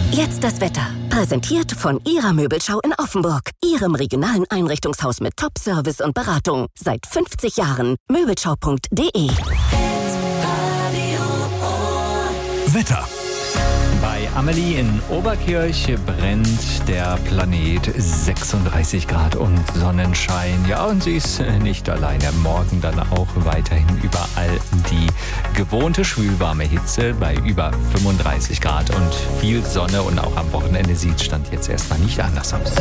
Jetzt das Wetter. Präsentiert von Ihrer Möbelschau in Offenburg. Ihrem regionalen Einrichtungshaus mit Top-Service und Beratung. Seit 50 Jahren. Möbelschau.de. Wetter. Bei Amelie in Oberkirch brennt der Planet, 36 Grad und Sonnenschein. Ja, und sie ist nicht alleine. Morgen dann auch weiterhin überall die gewohnte schwülwarme Hitze bei über 35 Grad und viel Sonne. Und auch am Wochenende sieht Stand jetzt erstmal nicht anders aus.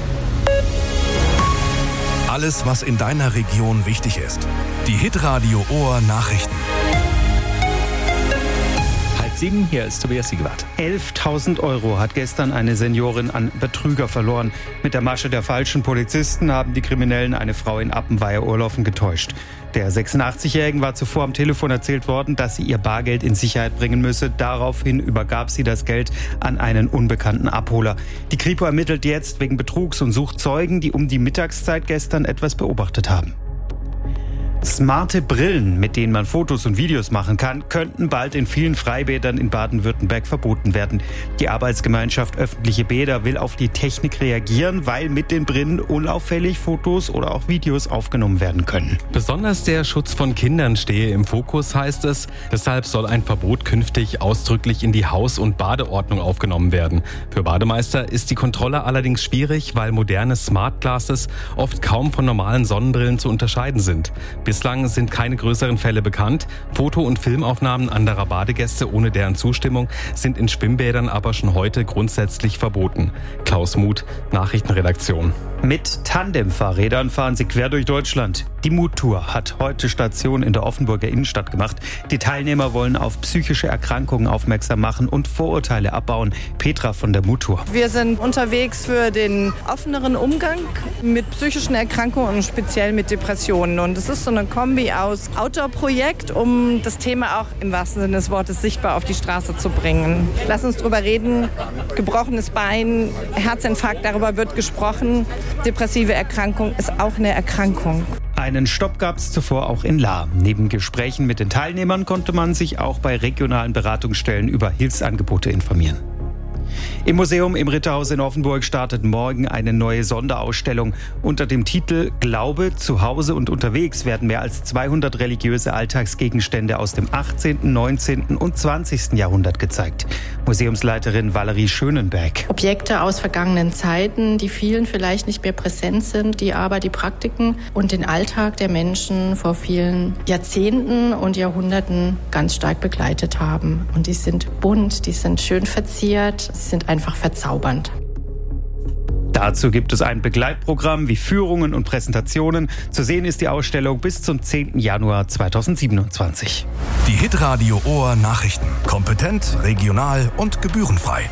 Alles, was in deiner Region wichtig ist. Die Hitradio Ohr Nachrichten. 7, hier ist Tobias Siegewart. 11.000 € hat gestern eine Seniorin an Betrüger verloren. Mit der Masche der falschen Polizisten haben die Kriminellen eine Frau in Appenweier-Ohrloffen getäuscht. Der 86-Jährigen war zuvor am Telefon erzählt worden, dass sie ihr Bargeld in Sicherheit bringen müsse. Daraufhin übergab sie das Geld an einen unbekannten Abholer. Die Kripo ermittelt jetzt wegen Betrugs und sucht Zeugen, die um die Mittagszeit gestern etwas beobachtet haben. Smarte Brillen, mit denen man Fotos und Videos machen kann, könnten bald in vielen Freibädern in Baden-Württemberg verboten werden. Die Arbeitsgemeinschaft Öffentliche Bäder will auf die Technik reagieren, weil mit den Brillen unauffällig Fotos oder auch Videos aufgenommen werden können. Besonders der Schutz von Kindern stehe im Fokus, heißt es. Deshalb soll ein Verbot künftig ausdrücklich in die Haus- und Badeordnung aufgenommen werden. Für Bademeister ist die Kontrolle allerdings schwierig, weil moderne Smart Glasses oft kaum von normalen Sonnenbrillen zu unterscheiden sind. Bislang sind keine größeren Fälle bekannt. Foto- und Filmaufnahmen anderer Badegäste ohne deren Zustimmung sind in Schwimmbädern aber schon heute grundsätzlich verboten. Klaus Muth, Nachrichtenredaktion. Mit Tandemfahrrädern fahren sie quer durch Deutschland. Die Mut-Tour hat heute Station in der Offenburger Innenstadt gemacht. Die Teilnehmer wollen auf psychische Erkrankungen aufmerksam machen und Vorurteile abbauen. Petra von der Mut-Tour. Wir sind unterwegs für den offeneren Umgang mit psychischen Erkrankungen und speziell mit Depressionen. Und es ist so eine Kombi aus Outdoor-Projekt, um das Thema auch im wahrsten Sinne des Wortes sichtbar auf die Straße zu bringen. Lass uns drüber reden. Gebrochenes Bein, Herzinfarkt, darüber wird gesprochen. Depressive Erkrankung ist auch eine Erkrankung. Einen Stopp gab es zuvor auch in Lahr. Neben Gesprächen mit den Teilnehmern konnte man sich auch bei regionalen Beratungsstellen über Hilfsangebote informieren. Im Museum im Ritterhaus in Offenburg startet morgen eine neue Sonderausstellung. Unter dem Titel Glaube, zu Hause und unterwegs werden mehr als 200 religiöse Alltagsgegenstände aus dem 18., 19. und 20. Jahrhundert gezeigt. Museumsleiterin Valerie Schönenberg. Objekte aus vergangenen Zeiten, die vielen vielleicht nicht mehr präsent sind, die aber die Praktiken und den Alltag der Menschen vor vielen Jahrzehnten und Jahrhunderten ganz stark begleitet haben. Und die sind bunt, die sind schön verziert, sie sind einfach verzaubernd. Dazu gibt es ein Begleitprogramm wie Führungen und Präsentationen. Zu sehen ist die Ausstellung bis zum 10. Januar 2027. Die Hitradio Ohr Nachrichten. Kompetent, regional und gebührenfrei.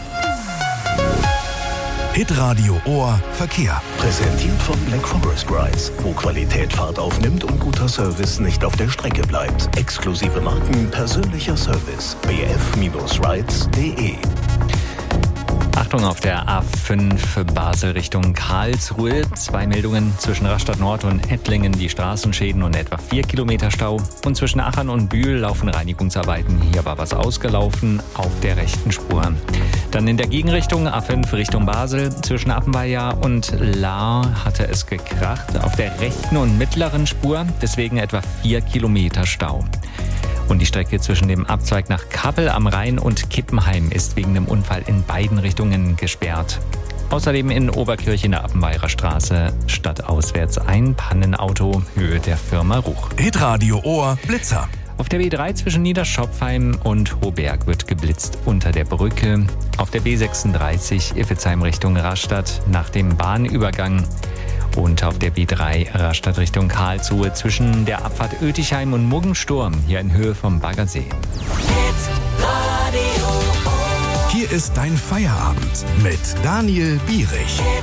Hitradio Ohr Verkehr. Präsentiert von Black Forest Rides, wo Qualität Fahrt aufnimmt und guter Service nicht auf der Strecke bleibt. Exklusive Marken, persönlicher Service. bf-rides.de. Achtung auf der A5 Basel Richtung Karlsruhe. 2 Meldungen zwischen Rastatt Nord und Ettlingen, die Straßenschäden und etwa 4 Kilometer Stau. Und zwischen Achern und Bühl laufen Reinigungsarbeiten. Hier war was ausgelaufen auf der rechten Spur. Dann in der Gegenrichtung A5 Richtung Basel. Zwischen Appenweier und Lahr hatte es gekracht. Auf der rechten und mittleren Spur, deswegen etwa 4 Kilometer Stau. Und die Strecke zwischen dem Abzweig nach Kappel am Rhein und Kippenheim ist wegen dem Unfall in beiden Richtungen gesperrt. Außerdem in Oberkirch in der Appenweier Straße stadtauswärts ein Pannenauto, Höhe der Firma Ruch. Hitradio Ohr Blitzer. Auf der B3 zwischen Niederschopfheim und Hoberg wird geblitzt unter der Brücke. Auf der B36 Iffezheim Richtung Rastatt nach dem Bahnübergang. Und auf der B3 Rastatt Richtung Karlsruhe zwischen der Abfahrt Oetichheim und Muggensturm, hier in Höhe vom Baggersee. Hier ist dein Feierabend mit Daniel Bierich.